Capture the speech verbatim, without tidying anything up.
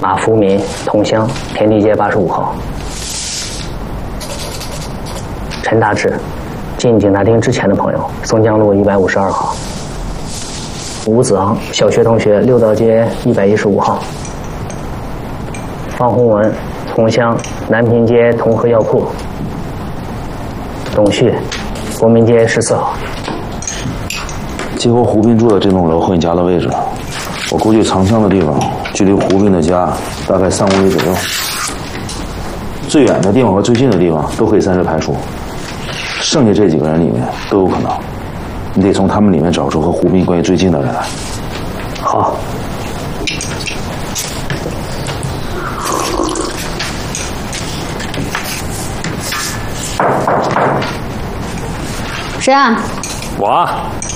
马福民，同乡，天地街八十五号。陈大志，进警察厅之前的朋友，松江路一百五十二号。吴子昂，小学同学，六道街一百一十五号。方洪文，同乡，南平街同和药铺。董旭，国民街十四号。 结合胡斌住的这栋楼和你家的位置，我估计藏枪的地方距离胡斌的家大概三公里左右。最远的地方和最近的地方都可以暂时排除，剩下这几个人里面都有可能。你得从他们里面找出和胡斌关系最近的人来。 好。 谁啊？ 我啊。